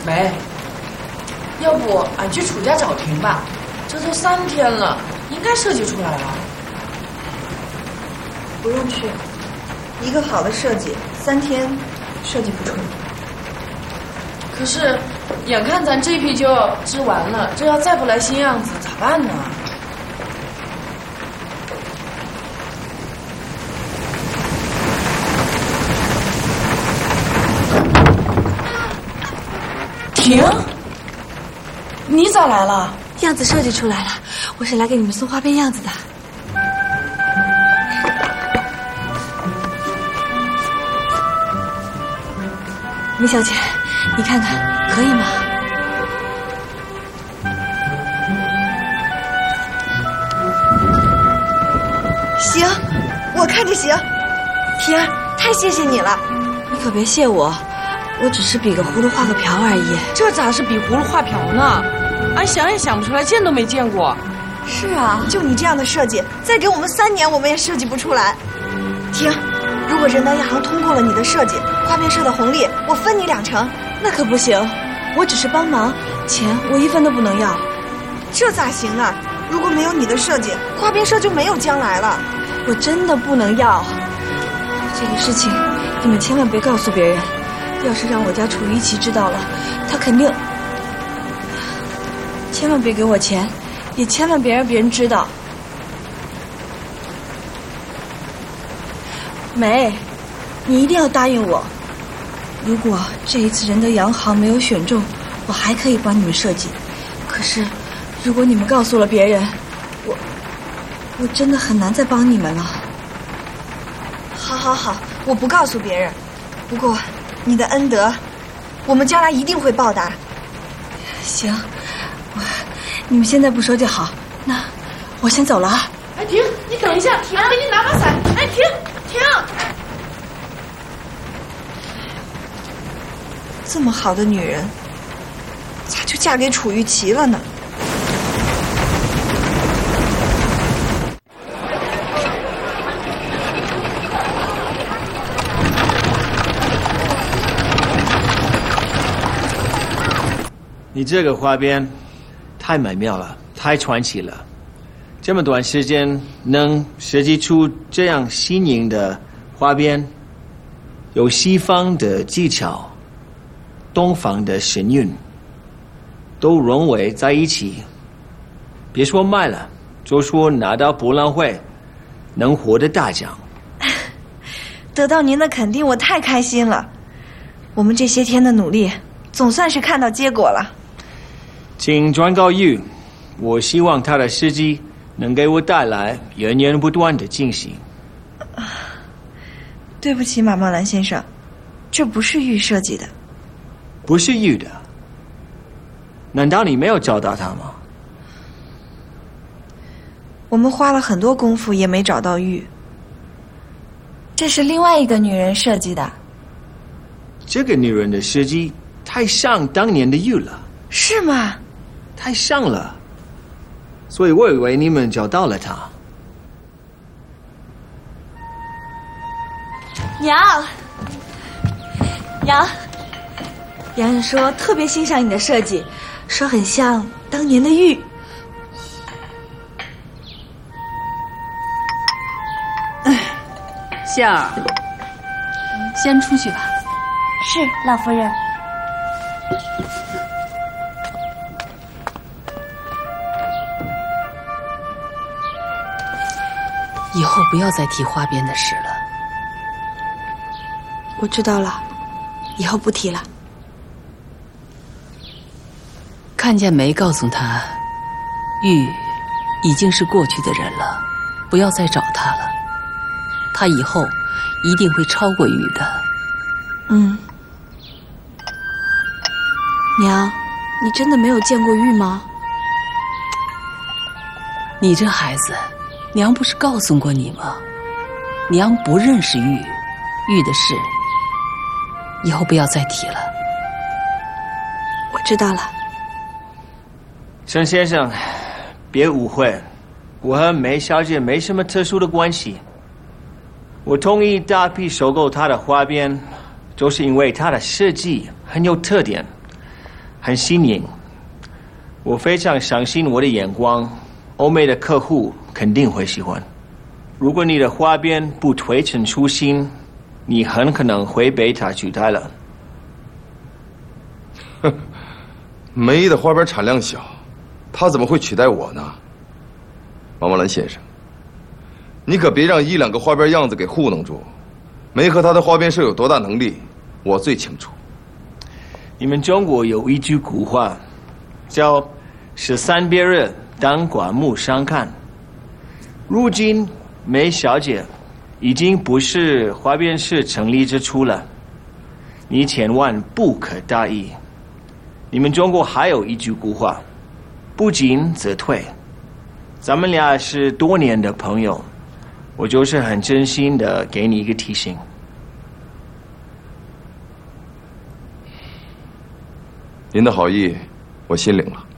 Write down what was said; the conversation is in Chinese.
梅，要不俺去楚家找婷吧？这都3天了，应该设计出来了。 不用去，一个好的设计3天设计不出来。 可是，眼看咱这批就要织完了，这要再不来新样子咋办呢？婷，你咋来了？ 样子设计出来了，我是来给你们送花边样子的。梅小姐，你看看可以吗？ 行，我看着行。婷儿，太谢谢你了。 你可别谢我，我只是比个葫芦画个瓢而已。 这咋是比葫芦画瓢呢？俺想也想不出来，见都没见过。 是啊，就你这样的设计，再给我们3年，我们也设计不出来。婷，如果人道亚行通过了你的设计，花边社的红利我分你2成。 那可不行，我只是帮忙，钱我1分都不能要。 这咋行啊？如果没有你的设计，花边社就没有将来了。 我真的不能要。这个事情你们千万别告诉别人，要是让我家楚玉琪知道了，他肯定……千万别给我钱，也千万别让别人知道。梅，你一定要答应我，如果这一次仁德洋行没有选中，我还可以帮你们设计。可是，如果你们告诉了别人，我真的很难再帮你们了。 好，我不告诉别人。不过，你的恩德，我们将来一定会报答。 行，你们现在不说就好。那我先走了啊。 哎，停！你等一下，停！给你拿把伞。哎，停！ 这么好的女人，咋就嫁给楚玉琪了呢？ 你这个花边太美妙了，太传奇了。这么短时间能设计出这样新颖的花边，有西方的技巧，东方的神韵，都融为在一起。别说卖了，就说拿到博览会能获得大奖。 得到您的肯定，我太开心了。我们这些天的努力，总算是看到结果了。 请转告玉，我希望他的事迹能给我带来源源不断的惊喜。 对不起，马茂兰先生，这不是玉设计的。 不是玉的？难道你没有找到他吗？ 我们花了很多功夫也没找到玉。 这是另外一个女人设计的。 这个女人的事迹太像当年的玉了。 是吗？ 太像了，所以我以为你们找到了她。 娘，洋人说特别欣赏你的设计，说很像当年的玉。 杏儿，先出去吧。 是，老夫人。 以后不要再提花边的事了。 我知道了，以后不提了。 看见梅告诉他，玉已经是过去的人了，不要再找他了。他以后一定会超过玉的。 娘，你真的没有见过玉吗？ 你这孩子，娘不是告诉过你吗？娘不认识玉，玉的事以后不要再提了。 我知道了。 陈先生，别误会，我和梅小姐没什么特殊的关系。我同意大批收购她的花边，就是因为她的设计很有特点， 很新颖。我非常相信我的眼光，欧美的客户肯定会喜欢。如果你的花边不推陈出新，你很可能会被它取代了。 梅的花边产量小，他怎么会取代我呢？王茂兰先生，你可别让1、2个花边样子给糊弄住。梅和他的花边社有多大能力，我最清楚。 你们中国有一句古话，叫“13别日，当刮目相看”。如今梅小姐已经不是花边社成立之初了，你千万不可大意。你们中国还有一句古话，不进则退。咱们俩是多年的朋友，我就是很真心的给你一个提醒。 您的好意，我心领了。